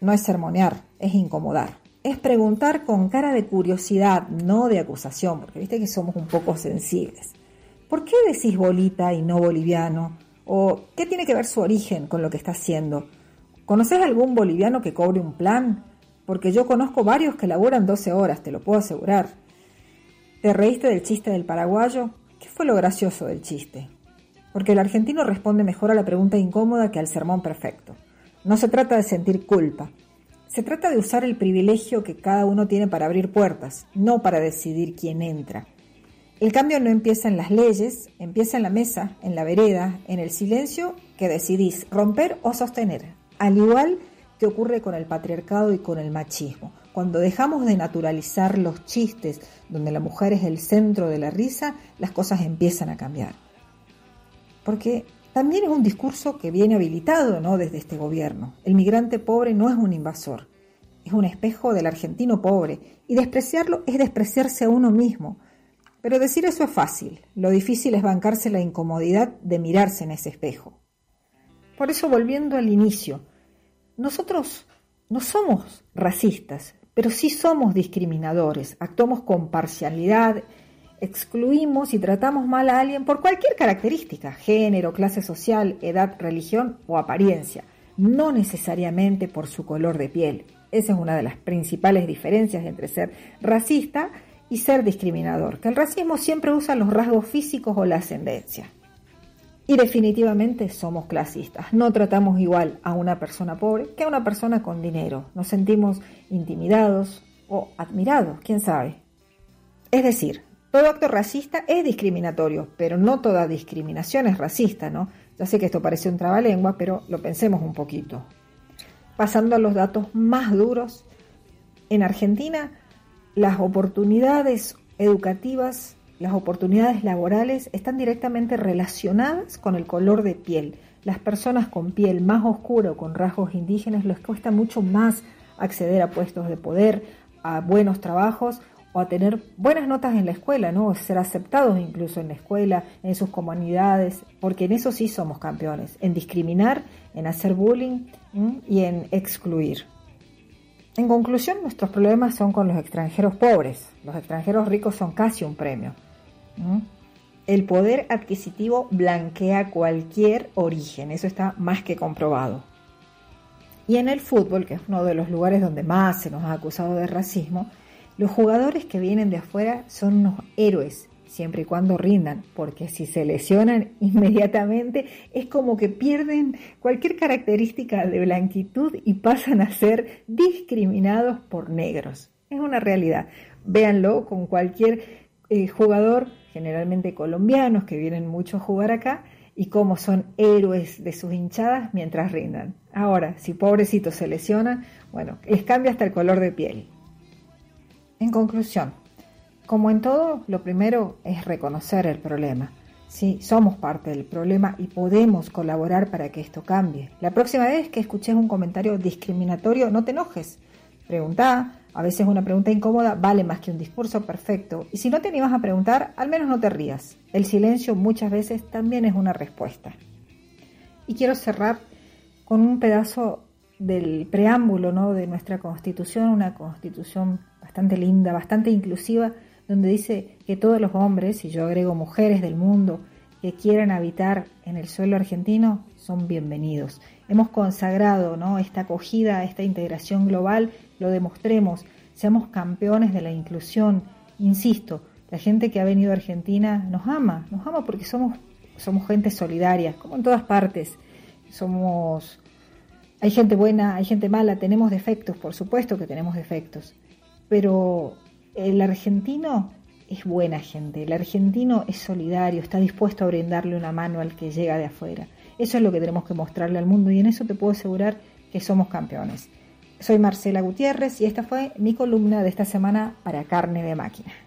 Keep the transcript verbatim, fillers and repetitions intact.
no es sermonear, es incomodar. Es preguntar con cara de curiosidad, no de acusación, porque viste que somos un poco sensibles. ¿Por qué decís bolita y no boliviano? ¿O qué tiene que ver su origen con lo que está haciendo? ¿Conoces algún boliviano que cobre un plan? Porque yo conozco varios que laburan doce horas, te lo puedo asegurar. ¿Te reíste del chiste del paraguayo? ¿Qué fue lo gracioso del chiste? Porque el argentino responde mejor a la pregunta incómoda que al sermón perfecto. No se trata de sentir culpa. Se trata de usar el privilegio que cada uno tiene para abrir puertas, no para decidir quién entra. El cambio no empieza en las leyes, empieza en la mesa, en la vereda, en el silencio que decidís romper o sostener. Al igual que ocurre con el patriarcado y con el machismo. Cuando dejamos de naturalizar los chistes, donde la mujer es el centro de la risa, las cosas empiezan a cambiar. Porque también es un discurso que viene habilitado, ¿no?, desde este gobierno. El migrante pobre no es un invasor, es un espejo del argentino pobre, y despreciarlo es despreciarse a uno mismo. Pero decir eso es fácil, lo difícil es bancarse la incomodidad de mirarse en ese espejo. Por eso, volviendo al inicio, nosotros no somos racistas, pero sí somos discriminadores, actuamos con parcialidad, excluimos y tratamos mal a alguien por cualquier característica, género, clase social, edad, religión o apariencia, no necesariamente por su color de piel. Esa es una de las principales diferencias entre ser racista y ser discriminador, que el racismo siempre usa los rasgos físicos o la ascendencia. Y definitivamente somos clasistas, no tratamos igual a una persona pobre que a una persona con dinero, nos sentimos intimidados o admirados, quién sabe. Es decir, todo acto racista es discriminatorio, pero no toda discriminación es racista, ¿no? Ya sé que esto parece un trabalengua, pero lo pensemos un poquito. Pasando a los datos más duros, en Argentina las oportunidades educativas, las oportunidades laborales están directamente relacionadas con el color de piel. Las personas con piel más oscura o con rasgos indígenas les cuesta mucho más acceder a puestos de poder, a buenos trabajos o a tener buenas notas en la escuela, ¿no? Ser aceptados incluso en la escuela, en sus comunidades, porque en eso sí somos campeones, en discriminar, en hacer bullying, ¿m? Y en excluir. En conclusión, nuestros problemas son con los extranjeros pobres. Los extranjeros ricos son casi un premio. ¿Mm? El poder adquisitivo blanquea cualquier origen, eso está más que comprobado. Y en el fútbol, que es uno de los lugares donde más se nos ha acusado de racismo, los jugadores que vienen de afuera son unos héroes, siempre y cuando rindan, porque si se lesionan inmediatamente es como que pierden cualquier característica de blanquitud y pasan a ser discriminados por negros. Es una realidad. Véanlo con cualquier eh, jugador, generalmente colombianos, que vienen mucho a jugar acá, y cómo son héroes de sus hinchadas mientras rindan. Ahora, si pobrecitos se lesionan, bueno, les cambia hasta el color de piel. En conclusión, como en todo, lo primero es reconocer el problema. Sí, somos parte del problema y podemos colaborar para que esto cambie. La próxima vez que escuches un comentario discriminatorio, no te enojes. Preguntá, a veces una pregunta incómoda vale más que un discurso perfecto. Y si no te animas a preguntar, al menos no te rías. El silencio muchas veces también es una respuesta. Y quiero cerrar con un pedazo del preámbulo, ¿no?, de nuestra Constitución, una Constitución bastante linda, bastante inclusiva, donde dice que todos los hombres, y yo agrego mujeres del mundo, que quieran habitar en el suelo argentino, son bienvenidos. Hemos consagrado, ¿no?, esta acogida, esta integración global, lo demostremos, seamos campeones de la inclusión. Insisto, la gente que ha venido a Argentina nos ama, nos ama porque somos, somos gente solidaria, como en todas partes. Somos, hay gente buena, hay gente mala, tenemos defectos, por supuesto que tenemos defectos, pero el argentino es buena gente, el argentino es solidario, está dispuesto a brindarle una mano al que llega de afuera. Eso es lo que tenemos que mostrarle al mundo y en eso te puedo asegurar que somos campeones. Soy Marcela Gutiérrez y esta fue mi columna de esta semana para Carne de Máquina.